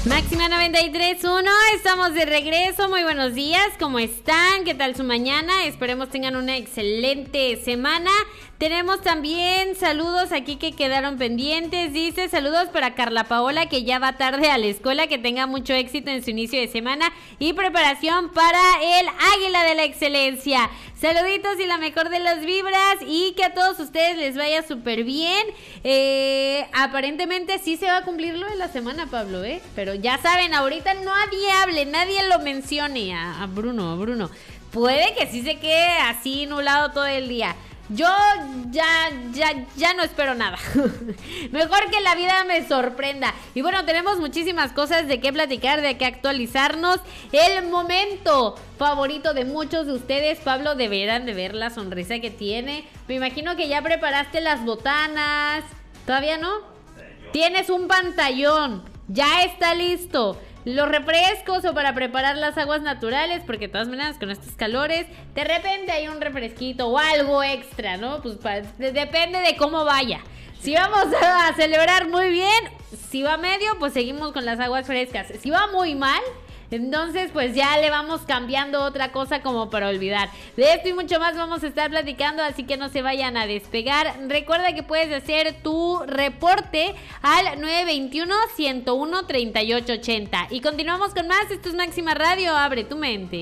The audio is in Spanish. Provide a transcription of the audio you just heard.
Máxima 93.1, estamos de regreso, muy buenos días, ¿cómo están? ¿Qué tal su mañana? Esperemos tengan una excelente semana. Tenemos también saludos aquí que quedaron pendientes, dice saludos para Carla Paola que ya va tarde a la escuela, que tenga mucho éxito en su inicio de semana y preparación para el Águila de la Excelencia. Saluditos y la mejor de las vibras y que a todos ustedes les vaya súper bien. Aparentemente sí se va a cumplir lo de la semana, Pablo, pero ya saben, ahorita nadie hable, nadie lo mencione a Bruno. Puede que sí se quede así nublado todo el día. Yo ya no espero nada. Mejor que la vida me sorprenda. Y bueno, tenemos muchísimas cosas de qué platicar, de qué actualizarnos. El momento favorito de muchos de ustedes, Pablo, deberán de ver la sonrisa que tiene. Me imagino que ya preparaste las botanas. ¿Todavía no? Tienes un pantallón. Ya está listo. Los refrescos o para preparar las aguas naturales, porque de todas maneras con estos calores, de repente hay un refresquito o algo extra, ¿no? Pues depende de cómo vaya. Si vamos a celebrar muy bien, si va medio, pues seguimos con las aguas frescas. Si va muy mal, entonces pues ya le vamos cambiando otra cosa como para olvidar. De esto y mucho más vamos a estar platicando, así que no se vayan a despegar. Recuerda que puedes hacer tu reporte al 921-101-3880. Y continuamos con más. Esto es Máxima Radio, abre tu mente.